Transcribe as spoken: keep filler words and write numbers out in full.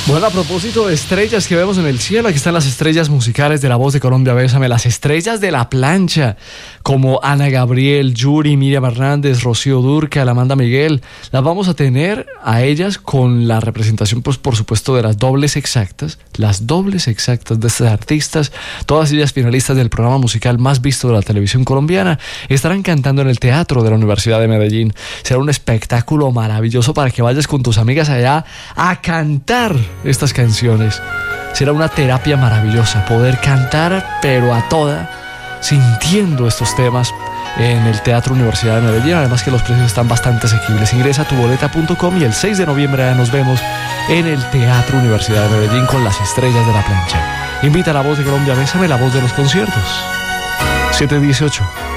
Bueno, a propósito de estrellas que vemos en el cielo, aquí están las estrellas musicales de La Voz de Colombia, Bésame, las estrellas de la plancha, como Ana Gabriel, Yuri, Miriam Hernández, Rocío Dúrcal, Amanda Miguel. Las vamos a tener a ellas con la representación, pues por supuesto, de las dobles exactas, las dobles exactas de estas artistas, todas ellas finalistas del programa musical más visto de la televisión colombiana. Estarán cantando en el Teatro de la Universidad de Medellín. Será un espectáculo maravilloso para que vayas con tus amigas allá a cantar estas canciones. Será una terapia maravillosa poder cantar, pero a toda, sintiendo estos temas en el Teatro Universidad de Medellín. Además que los precios están bastante asequibles. Ingresa a tu boleta punto com y el seis de noviembre ya nos vemos en el Teatro Universidad de Medellín con las estrellas de la plancha. Invita a La Voz de Colombia, Bésame, la voz de los conciertos. siete dieciocho.